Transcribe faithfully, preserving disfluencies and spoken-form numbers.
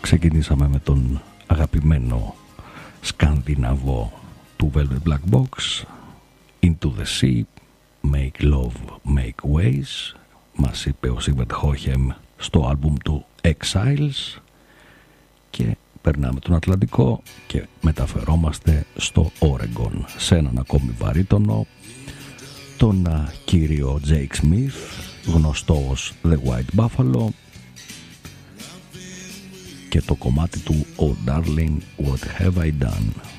ξεκινήσαμε με τον αγαπημένο σκανδιναβό του Velvet Black Box, Into the Sea, Make Love, Make Ways. Μας είπε ο Σίβερτ Χόχεμ στο άλμπουμ του Exiles. Και περνάμε τον Ατλαντικό και μεταφερόμαστε στο Oregon, σε έναν ακόμη βαρύτονο, τον α, κύριο Jake Smith, γνωστό ως The White Buffalo, και το κομμάτι του Oh Darling, What Have I Done.